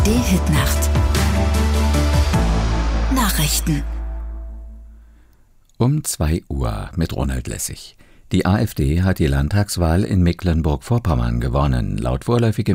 Die Hit-Nacht. Nachrichten. Um 2 Uhr mit Ronald Lessig. Die AfD hat die Landtagswahl in Mecklenburg-Vorpommern gewonnen. Laut vorläufigem